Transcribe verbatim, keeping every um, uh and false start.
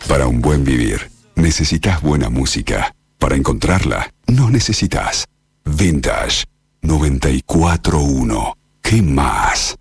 Para un buen vivir, necesitas buena música. Para encontrarla, no necesitas. Vintage noventa y cuatro punto uno. ¿Qué más?